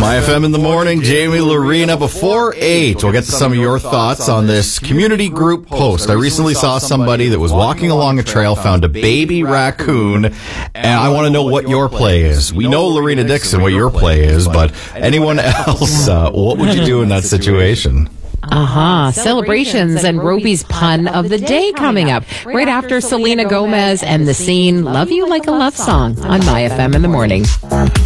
My FM in the morning, Jamie Lorena before 8. We'll get to some of your thoughts on this community group post. I recently saw somebody that was walking along a trail, found a baby raccoon, and I want to know what your play is. We know, Lorena Dixon, what your play is, but anyone else, what would you do in that situation? Celebrations and Roby's pun of the day coming up right after Selena Gomez and The Scene, Love You Like a Love Song on My FM in the morning.